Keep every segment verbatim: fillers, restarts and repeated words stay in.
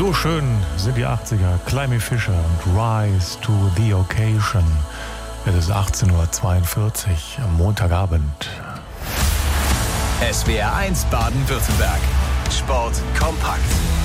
So schön sind die achtziger. Climby Fisher und Rise to the Occasion. Es ist achtzehn Uhr zweiundvierzig am Montagabend. S W R eins Baden-Württemberg. Sport kompakt.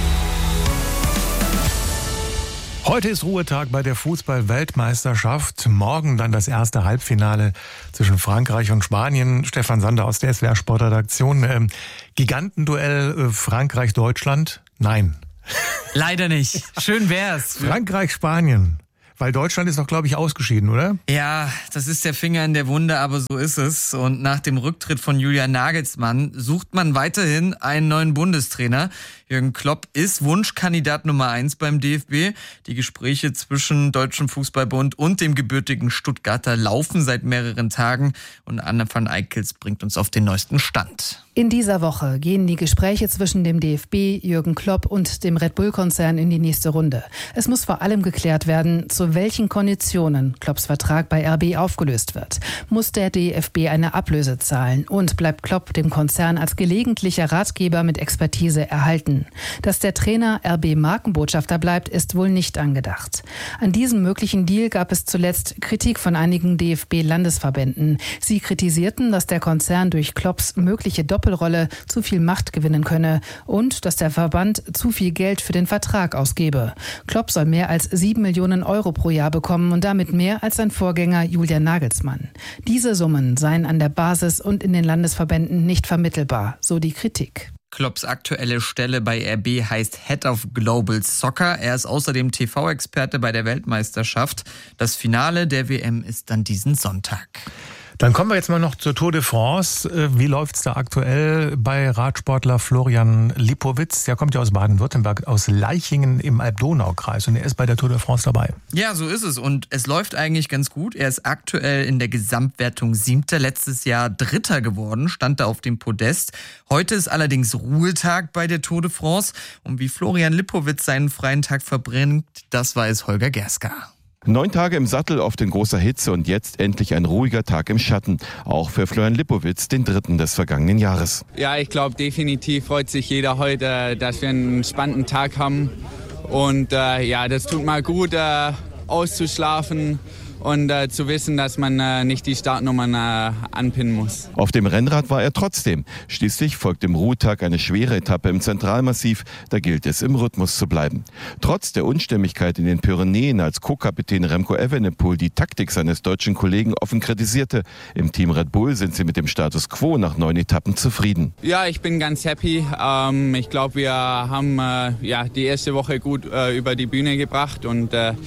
Heute ist Ruhetag bei der Fußball-Weltmeisterschaft. Morgen dann das erste Halbfinale zwischen Frankreich und Spanien. Stefan Sander aus der S W R Sportredaktion. Ähm, Gigantenduell äh, Frankreich-Deutschland? Nein. Leider nicht. Schön wär's. Frankreich-Spanien. Weil Deutschland ist doch, glaube ich, ausgeschieden, oder? Ja, das ist der Finger in der Wunde, aber so ist es. Und nach dem Rücktritt von Julian Nagelsmann sucht man weiterhin einen neuen Bundestrainer. Jürgen Klopp ist Wunschkandidat Nummer eins beim D F B. Die Gespräche zwischen Deutschem Fußballbund und dem gebürtigen Stuttgarter laufen seit mehreren Tagen. Und Anna van Eickels bringt uns auf den neuesten Stand. In dieser Woche gehen die Gespräche zwischen dem D F B, Jürgen Klopp und dem Red Bull-Konzern in die nächste Runde. Es muss vor allem geklärt werden, zu welchen Konditionen Klopps Vertrag bei R B aufgelöst wird. Muss der D F B eine Ablöse zahlen und bleibt Klopp dem Konzern als gelegentlicher Ratgeber mit Expertise erhalten? Dass der Trainer R B-Markenbotschafter bleibt, ist wohl nicht angedacht. An diesem möglichen Deal gab es zuletzt Kritik von einigen D F B-Landesverbänden. Sie kritisierten, dass der Konzern durch Klopps mögliche Doppelrolle zu viel Macht gewinnen könne und dass der Verband zu viel Geld für den Vertrag ausgebe. Klopp soll mehr als sieben Millionen Euro pro Jahr bekommen und damit mehr als sein Vorgänger Julian Nagelsmann. Diese Summen seien an der Basis und in den Landesverbänden nicht vermittelbar, so die Kritik. Klopps aktuelle Stelle bei R B heißt Head of Global Soccer. Er ist außerdem T V-Experte bei der Weltmeisterschaft. Das Finale der W M ist dann diesen Sonntag. Dann kommen wir jetzt mal noch zur Tour de France. Wie läuft's da aktuell bei Radsportler Florian Lipowitz? Der kommt ja aus Baden-Württemberg, aus Leichingen im Alb-Donau-Kreis und er ist bei der Tour de France dabei. Ja, so ist es und es läuft eigentlich ganz gut. Er ist aktuell in der Gesamtwertung Siebter, letztes Jahr Dritter geworden, stand da auf dem Podest. Heute ist allerdings Ruhetag bei der Tour de France und wie Florian Lipowitz seinen freien Tag verbringt, das weiß Holger Gerska. Neun Tage im Sattel auf in großer Hitze und jetzt endlich ein ruhiger Tag im Schatten. Auch für Florian Lipowitz, den dritten des vergangenen Jahres. Ja, ich glaube, definitiv freut sich jeder heute, dass wir einen spannenden Tag haben. Und äh, ja, das tut mal gut, äh, auszuschlafen und äh, zu wissen, dass man äh, nicht die Startnummern äh, anpinnen muss. Auf dem Rennrad war er trotzdem. Schließlich folgt im Ruhetag eine schwere Etappe im Zentralmassiv. Da gilt es, im Rhythmus zu bleiben. Trotz der Unstimmigkeit in den Pyrenäen, als Co-Kapitän Remco Evenepoel die Taktik seines deutschen Kollegen offen kritisierte. Im Team Red Bull sind sie mit dem Status quo nach neun Etappen zufrieden. Ja, ich bin ganz happy. Ähm, ich glaube, wir haben äh, ja, die erste Woche gut äh, über die Bühne gebracht und äh,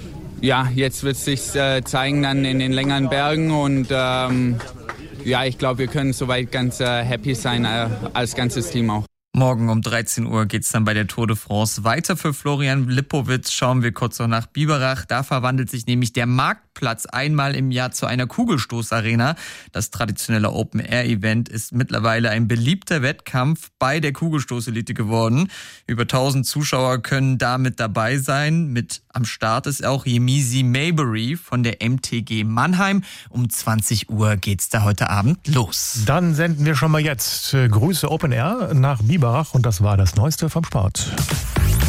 ja, jetzt wird es sich äh, zeigen dann in den längeren Bergen und ähm, ja, ich glaube, wir können soweit ganz äh, happy sein, äh, als ganzes Team auch. Morgen um dreizehn Uhr geht's dann bei der Tour de France weiter für Florian Lipowitz. Schauen wir kurz noch nach Biberach. Da verwandelt sich nämlich der Marktplatz einmal im Jahr zu einer Kugelstoßarena. Das traditionelle Open-Air-Event ist mittlerweile ein beliebter Wettkampf bei der Kugelstoßelite geworden. Über tausend Zuschauer können da mit dabei sein. Mit am Start ist auch Yemisi Maybury von der M T G Mannheim. Um zwanzig Uhr geht's da heute Abend los. Dann senden wir schon mal jetzt Grüße Open Air nach Biberach und das war das Neueste vom Sport.